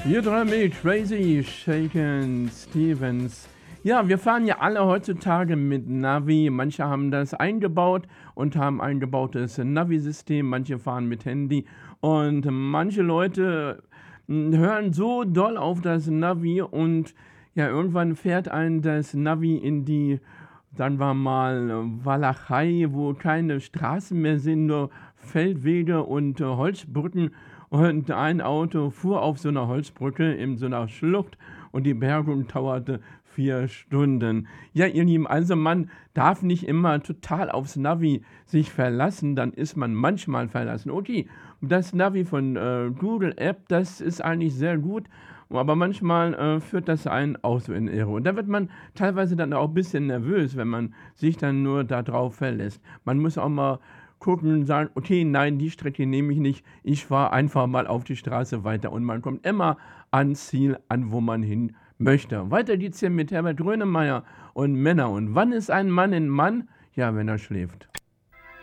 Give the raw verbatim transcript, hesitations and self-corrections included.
Hier dran mit Crazy Shaken Stevens. Ja, wir fahren ja alle heutzutage mit Navi. Manche haben das eingebaut und haben ein eingebautes Navi-System. Manche fahren mit Handy. Und manche Leute hm, hören so doll auf das Navi und ja, irgendwann fährt einen das Navi in die, sagen wir mal, äh, Walachei, wo keine Straßen mehr sind, nur Feldwege und äh, Holzbrücken. Und ein Auto fuhr auf so einer Holzbrücke in so einer Schlucht und die Bergung dauerte vier Stunden. Ja, ihr Lieben, also man darf nicht immer total aufs Navi sich verlassen, dann ist man manchmal verlassen. Okay, das Navi von äh, Google App, das ist eigentlich sehr gut, aber manchmal äh, führt das einen auch so in Irre. Und da wird man teilweise dann auch ein bisschen nervös, wenn man sich dann nur darauf verlässt. Man muss auch mal gucken und sagen: „Okay, nein, die Strecke nehme ich nicht. Ich fahre einfach mal auf die Straße weiter.“ Und man kommt immer ans Ziel an, wo man hin möchte. Weiter geht's hier mit Herbert Grönemeyer und Männer. Und wann ist ein Mann ein Mann? Ja, wenn er schläft.